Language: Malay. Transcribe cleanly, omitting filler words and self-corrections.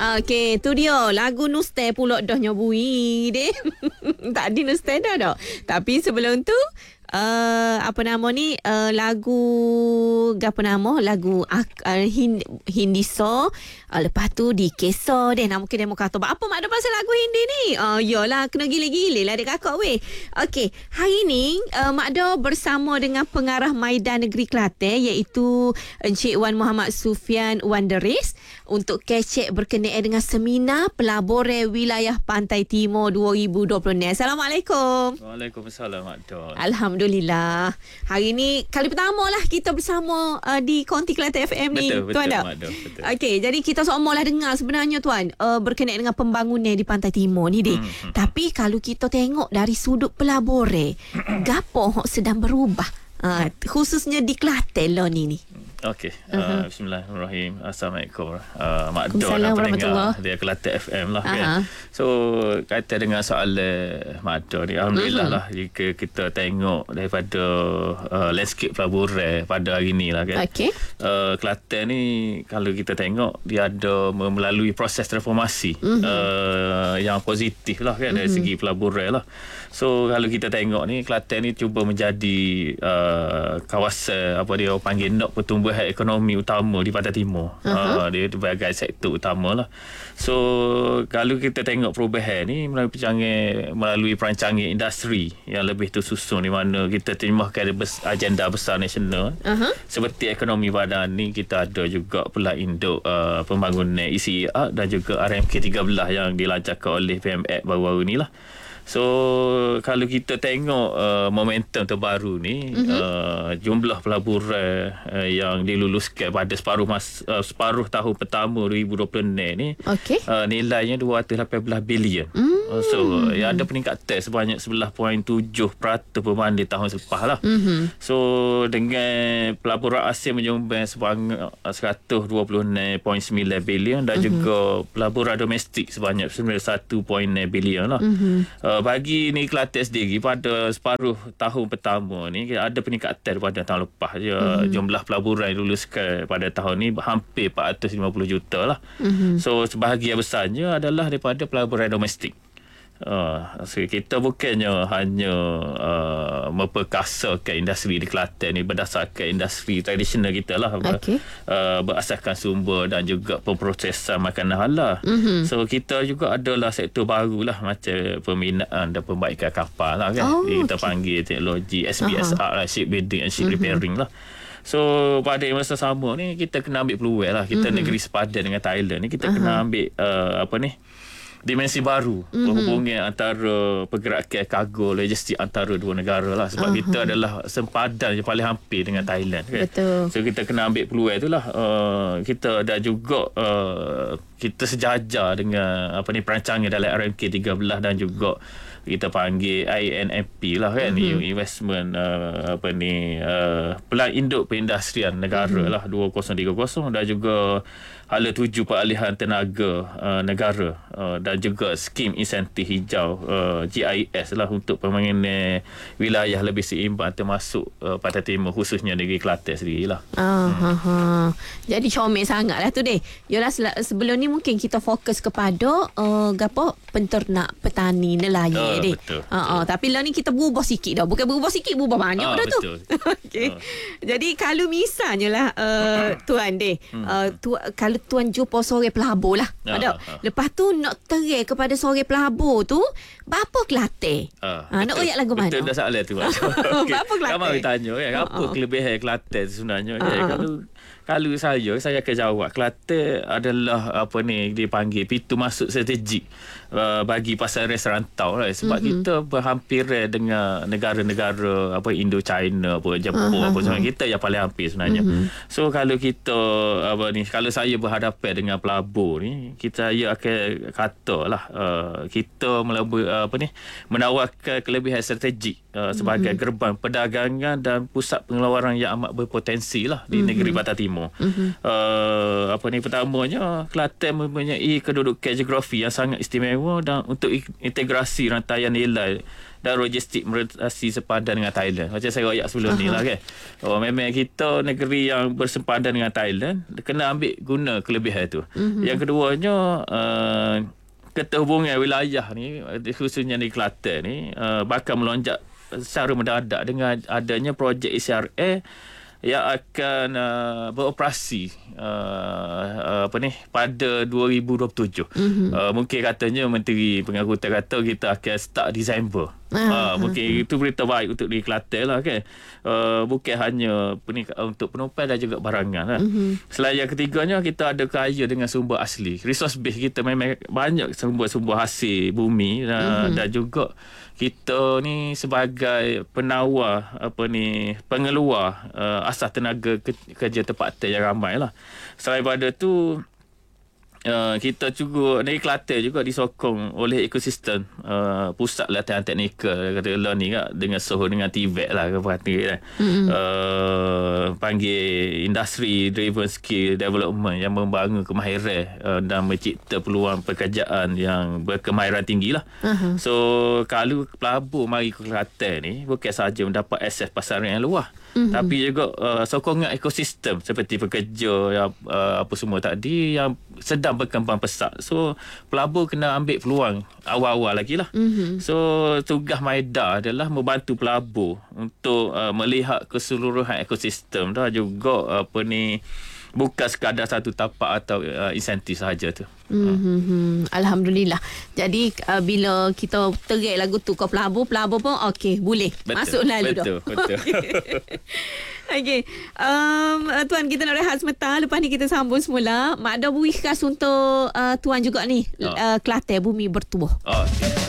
Okey, tu dia. Lagu Nuste pula dah nyobui deh. Tak di Nuste dah. Tapi sebelum tu apa nama ni lagu apa nama lagu Hindiso, lepas tu di Keso deh nama kedai kata apa mak ada pasal lagu Hindi ni. Yalah kena gile-gile lah dek kakak weh. Okey, hari ni mak ada bersama dengan pengarah Maidan Negeri Kelantan iaitu Encik Wan Muhammad Sufian Wan Deris untuk kecek berkenaan dengan seminar pelabur wilayah Pantai Timur 2020 ni. Assalamualaikum. Waalaikumsalam Mak Don. Alhamdulillah. Hari ni kali pertama lah kita bersama di Konti Kelantan FM ni. Betul, Tuan tak? Mak Don, betul. Okey, jadi kita semua lah dengar sebenarnya Tuan berkenaan dengan pembangunan di Pantai Timur ni deh. Tapi kalau kita tengok dari sudut pelabur gapo hok sedang berubah khususnya di Kelantan lah ni. Okey, bismillahirrahmanirrahim. Assalamualaikum Mak Don Waalaikumsalam pendengar dia Kelantan FM lah kan. So kaitan dengan soalan Mak Don ni, alhamdulillah lah jika kita tengok daripada landscape pelaburan pada hari ni lah kan. Okey. Kelantan ni kalau kita tengok dia ada melalui proses transformasi yang positif lah kan dari segi pelaburan lah. So kalau kita tengok ni Kelantan ni cuba menjadi kawasan apa dia panggil nok pertumbuhan ekonomi utama di Pantai Timur. Dia sebagai sektor utama lah. So kalau kita tengok perubahan ni melalui perancangan industri yang lebih tersusun di mana kita terjemahkan agenda besar nasional seperti ekonomi badan ni, kita ada juga pula induk pembangunan ECA dan juga RMK 13 yang dilancarkan oleh PMX baru-baru ni lah. So kalau kita tengok momentum terbaru ni, jumlah pelaburan yang diluluskan pada separuh tahun pertama 2020 ni, nilainya 218 bilion. So ada peningkatan sebanyak 11.7% berbanding tahun selepas lah. So dengan pelaburan asing menyumbang sebanyak 126.9 bilion dan juga pelaburan domestik sebanyak 91.9 bilion lah. Bagi ni Kelantan sendiri pada separuh tahun pertama ni ada peningkatan daripada tahun lepas. Jumlah pelaburan yang diluluskan pada tahun ni hampir 450 juta lah. So sebahagian besarnya adalah daripada pelaburan domestik. So kita bukannya hanya memperkasakan industri di Kelantan ni berdasarkan industri tradisional kita lah, berasaskan sumber dan juga pemprosesan makanan halal. So kita juga adalah sektor baru lah macam pembinaan dan perbaikan kapal lah kan. Kita panggil teknologi SBSR lah, shipbuilding and ship repairing lah. So pada masa sama ni kita kena ambil peluang lah. Kita negeri sepadan dengan Thailand ni, kita kena ambil dimensi baru perhubungan antara pergerakan kargo logistik antara dua negara lah, sebab kita adalah sempadan yang paling hampir dengan Thailand kan. Betul. So kita kena ambil peluang itulah. Kita dah juga kita sejajar dengan perancangan dalam RMK 13 dan juga kita panggil INMP lah kan, investment Pelan Induk Perindustrian Negara lah 2030 dan juga hala 7 peralihan tenaga negara dan juga skim insentif hijau GIS lah untuk pembangunan wilayah lebih seimbang termasuk Pantai Timur khususnya negeri Kelantan sendiri lah. Jadi comel sangat lah tu deh. Yalah sebelum ni mungkin kita fokus kepada penternak, petani, nelayan deh. Betul. Tapi lah ni kita berubah sikit dah. Bukan berubah sikit, berubah banyak dah tu. Okey. Jadi kalau misalnya lah tuan deh, kalau tuan jumpa seorang pelabur lah. Lepas tu nak terai kepada seorang pelabur tu, berapa Kelantan? Nak oyak lagu mana? Betul dah soalan tu. Berapa Kelantan? Ramai tanya kan, apa kelebihan Kelantan sebenarnya? Kalau saya akan jawab, Kelantan adalah dipanggil pintu masuk strategik bagi pasaran rantau lah, sebab kita berhampiran dengan negara-negara Indo-China, Jepun, semua kita yang paling hampir sebenarnya. So kalau kita kalau saya berhadapan dengan pelabur ni, saya akan katalah kita menawarkan kelebihan strategik sebagai gerbang perdagangan dan pusat pengeluaran yang amat berpotensi lah di negeri Pantai Timur. Pertamanya, Kelantan mempunyai kedudukan geografi yang sangat istimewa dan untuk integrasi rantaian nilai dan logistik merentasi sepadan dengan Thailand. Macam saya royak sebelum ni lah kan. Memang kita negeri yang bersempadan dengan Thailand, kena ambil guna kelebihan tu. Yang keduanya, keterhubungan wilayah ni, khususnya di Kelantan ni, bakal melonjak secara mendadak dengan adanya projek ECRA yang akan beroperasi pada 2027. Mungkin katanya Menteri Pengangkutan kata kita akan start Disember. Mungkin itu berita baik untuk di Kelantan lah kan. Bukan hanya untuk penumpang dan juga barangan lah. Selain yang ketiganya, kita ada kaya dengan sumber asli. Resource base kita memang banyak sumber-sumber hasil bumi dan juga kita ni sebagai penawar pengeluar asas tenaga kerja tempatan yang ramai lah. Selain pada tu, kita juga dari Kelantan juga disokong oleh ekosistem pusat latihan teknikal kata learning dengan Soho dengan TVET lah panggil industry driven skill development yang membangun kemahiran dan mencipta peluang pekerjaan yang berkemahiran tinggi lah. So kalau pelabur mari ke Kelantan ni bukan sahaja mendapat akses pasaran yang luas, tapi juga sokongan ekosistem seperti pekerja yang apa semua tadi yang sedang berkembang pesat. So pelabur kena ambil peluang awal-awal lagi lah. So tugas MIDA adalah membantu pelabur untuk melihat keseluruhan ekosistem dah juga bukan sekadar satu tapak atau insentif sahaja tu. Alhamdulillah. Jadi bila kita terik lagu tu kau pelabur pun okey boleh. Betul. Masuk lalu dah. Betul. Okey. Tuan, kita nak rehat sebentar. Lepas ni kita sambung semula. Mak ada buih khas untuk tuan juga ni. Kelantan Bumi Bertubuh. Okay.